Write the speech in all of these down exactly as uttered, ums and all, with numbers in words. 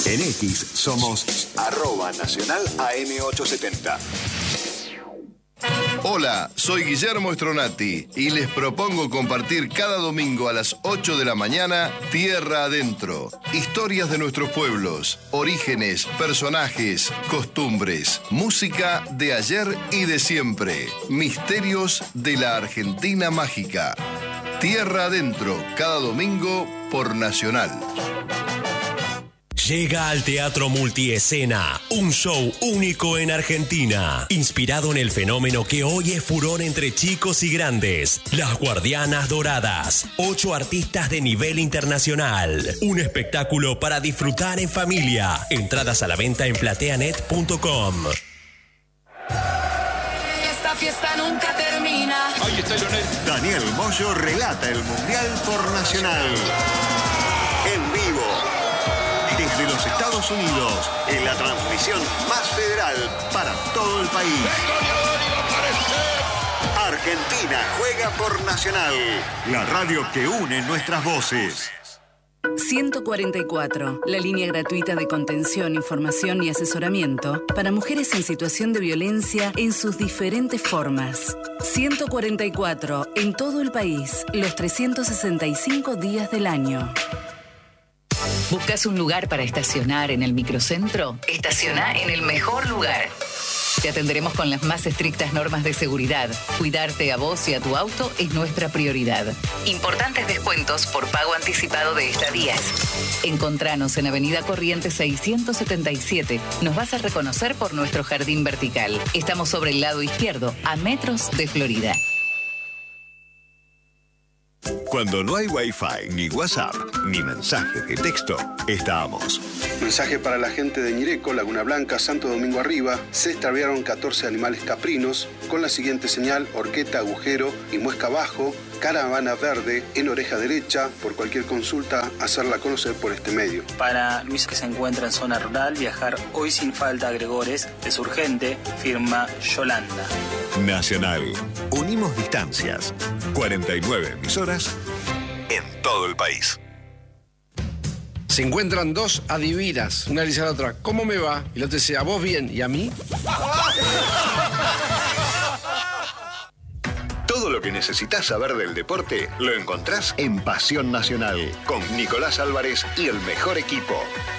En X somos arroba nacional A M ochocientos setenta. Hola, soy Guillermo Stronati y les propongo compartir cada domingo a las ocho de la mañana Tierra Adentro. Historias de nuestros pueblos, orígenes, personajes, costumbres, música de ayer y de siempre, misterios de la Argentina mágica. Tierra Adentro, cada domingo por Nacional. Llega al Teatro Multiescena, un show único en Argentina, inspirado en el fenómeno que hoy es furor entre chicos y grandes, Las Guardianas Doradas, ocho artistas de nivel internacional, un espectáculo para disfrutar en familia, entradas a la venta en plateanet punto com. Esta fiesta nunca termina. Ahí está Lionel. Daniel Moyo relata el Mundial por Nacional. En vivo. Desde los Estados Unidos, en la transmisión más federal para todo el país. Argentina juega por Nacional, la radio que une nuestras voces. ciento cuarenta y cuatro, la línea gratuita de contención, información y asesoramiento para mujeres en situación de violencia en sus diferentes formas. ciento cuarenta y cuatro, en todo el país, los trescientos sesenta y cinco días del año. ¿Buscas un lugar para estacionar en el microcentro? Estaciona en el mejor lugar. Te atenderemos con las más estrictas normas de seguridad. Cuidarte a vos y a tu auto es nuestra prioridad. Importantes descuentos por pago anticipado de estadías. Encontranos en Avenida Corrientes seiscientos setenta y siete. Nos vas a reconocer por nuestro jardín vertical. Estamos sobre el lado izquierdo, a metros de Florida. Cuando no hay Wi-Fi, ni WhatsApp, ni mensaje de texto, estamos. Mensaje para la gente de Ñireco, Laguna Blanca, Santo Domingo Arriba. Se extraviaron catorce animales caprinos con la siguiente señal: horqueta, agujero y muesca abajo. Caravana verde en oreja derecha. Por cualquier consulta, hacerla conocer por este medio. Para Luis, que se encuentra en zona rural, viajar hoy sin falta a Gregores es urgente. Firma Yolanda. Nacional. Unimos distancias. cuarenta y nueve emisoras en todo el país. Se encuentran dos adivinas. Una le dice a la otra, ¿cómo me va? Y la otra dice, ¿a vos bien? ¿Y a mí? Todo lo que necesitas saber del deporte lo encontrás en Pasión Nacional con Nicolás Álvarez y el mejor equipo.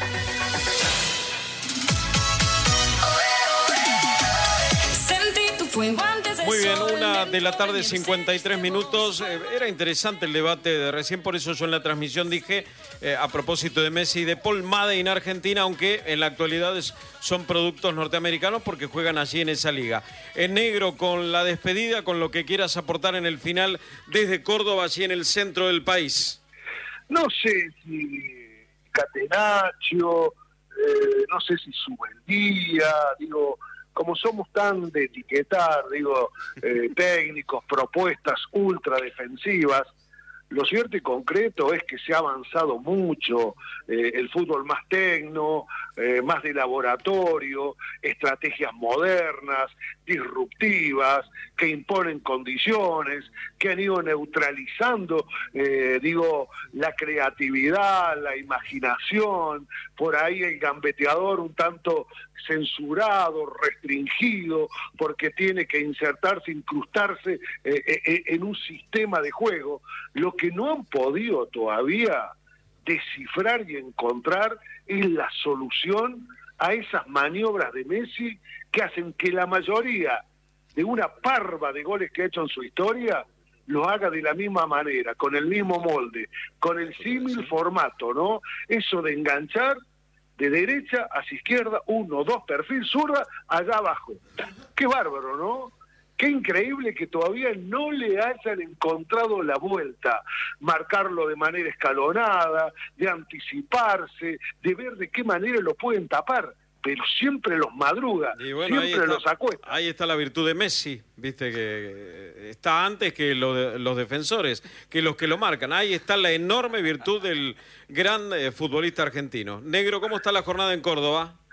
Muy bien, una de la tarde, cincuenta y tres minutos. Eh, era interesante el debate de recién, por eso yo en la transmisión dije, eh, a propósito de Messi y de Paul, Made in Argentina, aunque en la actualidad es, son productos norteamericanos porque juegan allí en esa liga. En negro, con la despedida, con lo que quieras aportar en el final desde Córdoba, allí en el centro del país. No sé si Catenaccio, eh, no sé si Subeldía, digo... Como somos tan de etiquetar, digo, eh, técnicos, propuestas ultra defensivas, lo cierto y concreto es que se ha avanzado mucho, eh, el fútbol más tecno, eh, más de laboratorio, estrategias modernas, disruptivas, que imponen condiciones, que han ido neutralizando, eh, digo, la creatividad, la imaginación, por ahí el gambeteador un tanto censurado, restringido, porque tiene que insertarse, incrustarse eh, eh, en un sistema de juego. Lo que no han podido todavía descifrar y encontrar es la solución a esas maniobras de Messi que hacen que la mayoría de una parva de goles que ha hecho en su historia lo haga de la misma manera, con el mismo molde, con el símil formato, ¿no? Eso de enganchar de derecha hacia izquierda, uno, dos, perfil, zurda, allá abajo. Qué bárbaro, ¿no? Qué increíble que todavía no le hayan encontrado la vuelta. Marcarlo de manera escalonada, de anticiparse, de ver de qué manera lo pueden tapar. Pero siempre los madruga, y bueno, siempre está, los acuesta. Ahí está la virtud de Messi, viste que está antes que lo de, los defensores, que los que lo marcan. Ahí está la enorme virtud del gran eh, futbolista argentino. Negro, ¿cómo está la jornada en Córdoba?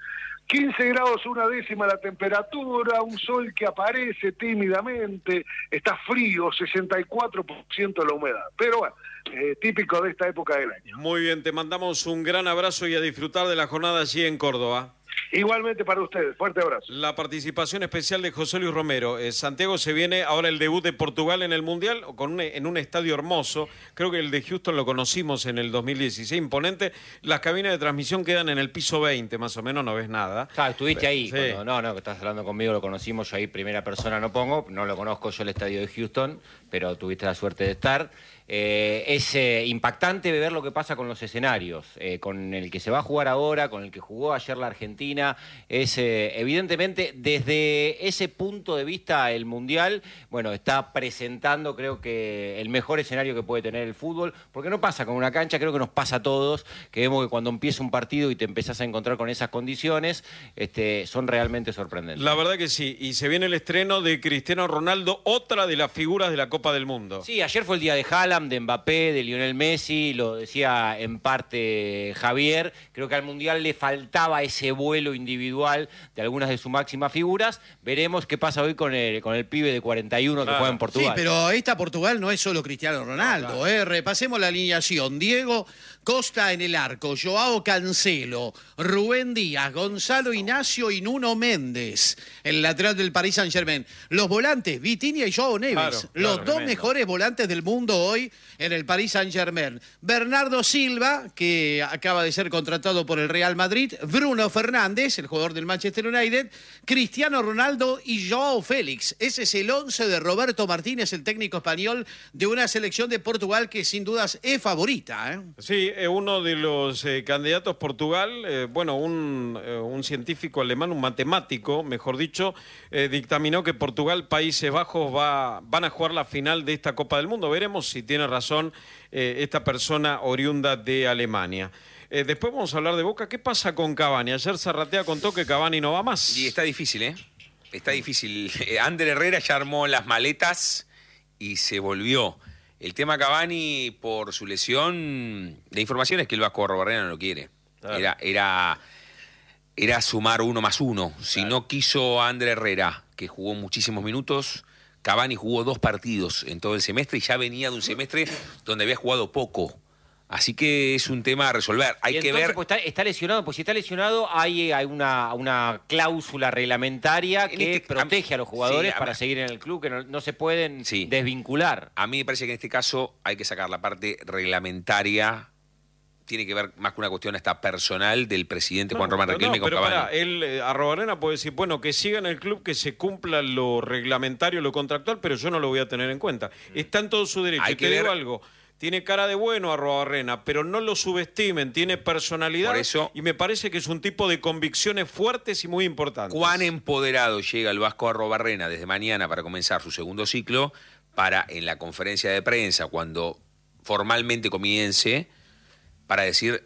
quince grados una décima la temperatura, un sol que aparece tímidamente, está frío, sesenta y cuatro por ciento la humedad. Pero bueno, eh, típico de esta época del año. Muy bien, te mandamos un gran abrazo y a disfrutar de la jornada allí en Córdoba. Igualmente para ustedes, fuerte abrazo. La participación especial de José Luis Romero. Eh, Santiago, se viene ahora el debut de Portugal en el Mundial con un, en un estadio hermoso. Creo que el de Houston lo conocimos en el dos mil dieciséis, imponente. Las cabinas de transmisión quedan en el piso veinte, más o menos, no ves nada. Claro, estuviste ahí. Sí. Cuando, no, no, que estás hablando conmigo, lo conocimos, yo ahí primera persona no pongo, no lo conozco yo el estadio de Houston, pero tuviste la suerte de estar. Eh, es eh, impactante ver lo que pasa con los escenarios, eh, con el que se va a jugar ahora, con el que jugó ayer la Argentina. Es eh, evidentemente desde ese punto de vista el Mundial, bueno, está presentando creo que el mejor escenario que puede tener el fútbol, porque no pasa con una cancha, creo que nos pasa a todos, que vemos que cuando empieza un partido y te empezás a encontrar con esas condiciones, este, son realmente sorprendentes. La verdad que sí, y se viene el estreno de Cristiano Ronaldo, otra de las figuras de la Copa del Mundo. Sí, ayer fue el día de Haaland, de Mbappé, de Lionel Messi, lo decía en parte Javier, creo que al Mundial le faltaba ese vuelo individual de algunas de sus máximas figuras. Veremos qué pasa hoy con el, con el pibe de cuarenta y uno claro. que juega en Portugal. Sí, pero esta Portugal no es solo Cristiano Ronaldo, no, claro. eh. repasemos la alineación. Diego Costa en el arco, Joao Cancelo, Rubén Díaz, Gonzalo Ignacio y Nuno Méndez, el lateral del Paris Saint-Germain. Los volantes, Vitinha y Joao Neves, claro, los claro, dos tremendo. mejores volantes del mundo hoy en el Paris Saint-Germain. Bernardo Silva, que acaba de ser contratado por el Real Madrid, Bruno Fernández, el jugador del Manchester United, Cristiano Ronaldo y Joao Félix. Ese es el once de Roberto Martínez, el técnico español de una selección de Portugal que sin dudas es favorita, ¿eh? Sí, eh, uno de los eh, candidatos Portugal, eh, bueno, un, eh, un científico alemán, un matemático, mejor dicho, eh, dictaminó que Portugal, Países Bajos va, van a jugar la final de esta Copa del Mundo. Veremos si tiene razón eh, esta persona oriunda de Alemania. Eh, después vamos a hablar de Boca. ¿Qué pasa con Cavani? Ayer Zarratea contó que Cavani no va más. Y está difícil, ¿eh? Está difícil. Eh, Ander Herrera ya armó las maletas y se volvió. El tema Cavani, por su lesión, la información es que el Vasco Arrobarrena no lo quiere. Claro. Era, era, era sumar uno más uno. Claro. Si no quiso Ander Herrera, que jugó muchísimos minutos, Cavani jugó dos partidos en todo el semestre y ya venía de un semestre donde había jugado poco. Así que es un tema a resolver. Hay y que entonces, ver. Pues está, está lesionado, pues si está lesionado, hay, hay una, una cláusula reglamentaria que este, protege a, a los jugadores sí, a para ver. seguir en el club, que no, no se pueden sí. desvincular. A mí me parece que en este caso hay que sacar la parte reglamentaria. Tiene que ver más que una cuestión hasta personal del presidente no, Juan Román Riquelme no, con pero Cavani. Para, él, eh, Arrobarrena puede decir, bueno, que siga en el club, que se cumpla lo reglamentario, lo contractual, pero yo no lo voy a tener en cuenta. Mm. Está en todo su derecho. Hay que Te ver... digo algo. Tiene cara de bueno Arrobarrena, pero no lo subestimen, tiene personalidad. Por eso, y me parece que es un tipo de convicciones fuertes y muy importantes. Cuán empoderado llega el Vasco Arrobarrena desde mañana para comenzar su segundo ciclo, para en la conferencia de prensa, cuando formalmente comience, para decir,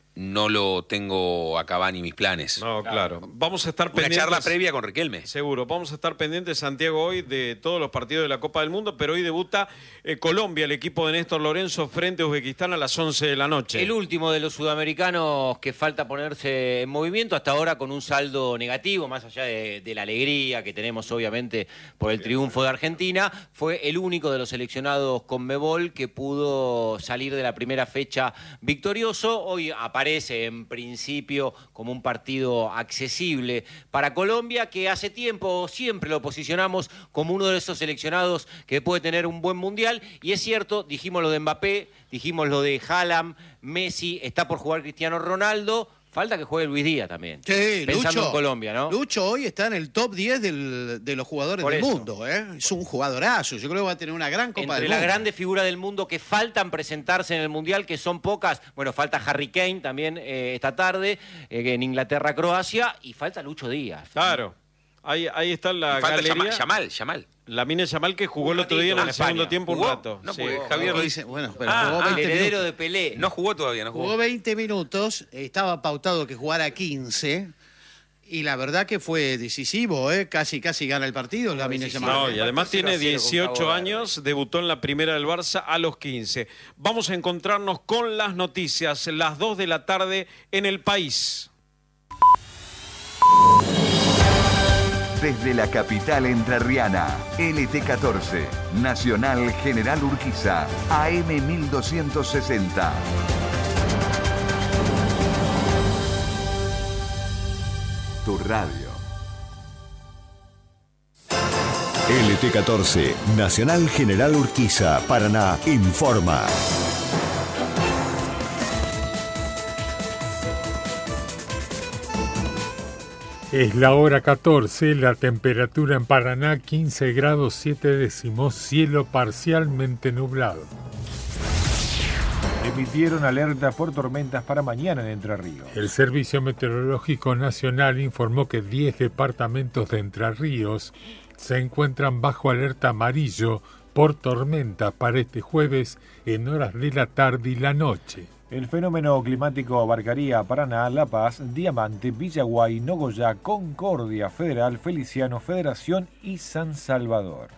no lo tengo a Cavani mis planes. No, claro. Vamos a estar Una pendientes. charla previa con Riquelme. Seguro. Vamos a estar pendientes, Santiago, hoy de todos los partidos de la Copa del Mundo, pero hoy debuta eh, Colombia, el equipo de Néstor Lorenzo, frente a Uzbekistán a las once de la noche. El último de los sudamericanos que falta ponerse en movimiento, hasta ahora con un saldo negativo, más allá de, de la alegría que tenemos obviamente por el triunfo de Argentina, fue el único de los seleccionados Conmebol que pudo salir de la primera fecha victorioso. Hoy aparece en principio como un partido accesible para Colombia, que hace tiempo siempre lo posicionamos como uno de esos seleccionados que puede tener un buen mundial, y es cierto, dijimos lo de Mbappé, dijimos lo de Haaland, Messi, está por jugar Cristiano Ronaldo. Falta que juegue Luis Díaz también. Sí, pensando Lucho, en Colombia, ¿no? Lucho hoy está en el top diez del, de los jugadores Por del eso. mundo, ¿eh? Es un jugadorazo. Yo creo que va a tener una gran Copa Entre del las mundo. grandes figuras del mundo que faltan presentarse en el Mundial, que son pocas. Bueno, falta Harry Kane también eh, esta tarde, eh, en Inglaterra-Croacia, y falta Lucho Díaz. Claro. Ahí, ahí está la y falta galería. Yamal, Yamal. Lamine Yamal, que jugó el otro día en el España. segundo tiempo ¿Jugó? un rato. No, sí. porque Javier lo dice. Bueno, pero ah, jugó veinte el heredero minutos. de Pelé. No jugó todavía, no jugó. Jugó veinte minutos, estaba pautado que jugara quince, y la verdad que fue decisivo, ¿eh? Casi, casi gana el partido, no, Lamine Yamal. No, y además tiene dieciocho años, debutó en la primera del Barça a los quince. Vamos a encontrarnos con las noticias, las dos de la tarde en El País. desde la capital entrerriana. L T catorce, Nacional General Urquiza, A M mil doscientos sesenta. Tu radio. L T catorce, Nacional General Urquiza, Paraná, informa. Es la hora catorce, la temperatura en Paraná quince grados siete décimos, cielo parcialmente nublado. Emitieron alerta por tormentas para mañana en Entre Ríos. El Servicio Meteorológico Nacional informó que diez departamentos de Entre Ríos se encuentran bajo alerta amarillo por tormenta para este jueves en horas de la tarde y la noche. El fenómeno climático abarcaría Paraná, La Paz, Diamante, Villaguay, Nogoyá, Concordia, Federal, Feliciano, Federación y San Salvador.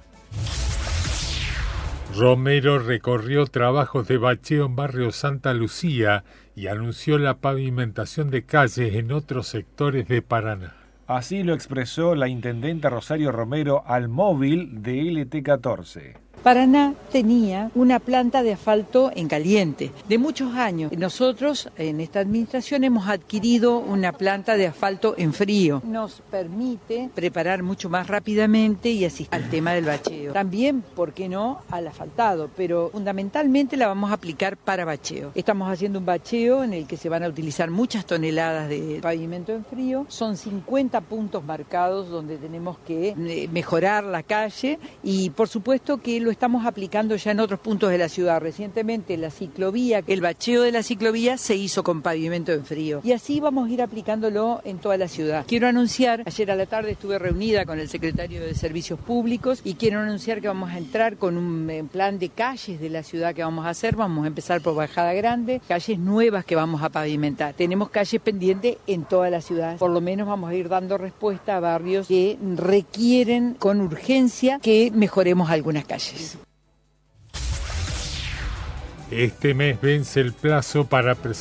Romero recorrió trabajos de bacheo en barrio Santa Lucía y anunció la pavimentación de calles en otros sectores de Paraná. Así lo expresó la intendenta Rosario Romero al móvil de L T catorce. Paraná tenía una planta de asfalto en caliente de muchos años. Nosotros en esta administración hemos adquirido una planta de asfalto en frío. Nos permite preparar mucho más rápidamente y asistir al tema del bacheo. También, ¿por qué no?, al asfaltado, pero fundamentalmente la vamos a aplicar para bacheo. Estamos haciendo un bacheo en el que se van a utilizar muchas toneladas de pavimento en frío. Son cincuenta puntos marcados donde tenemos que mejorar la calle y por supuesto que lo estamos aplicando ya en otros puntos de la ciudad. Recientemente la ciclovía, el bacheo de la ciclovía se hizo con pavimento en frío y así vamos a ir aplicándolo en toda la ciudad. Quiero anunciar, ayer a la tarde estuve reunida con el secretario de Servicios Públicos y quiero anunciar que vamos a entrar con un plan de calles de la ciudad que vamos a hacer. Vamos a empezar por Bajada Grande, calles nuevas que vamos a pavimentar. Tenemos calles pendientes en toda la ciudad. Por lo menos vamos a ir dando respuesta a barrios que requieren con urgencia que mejoremos algunas calles. Este mes vence el plazo para presentar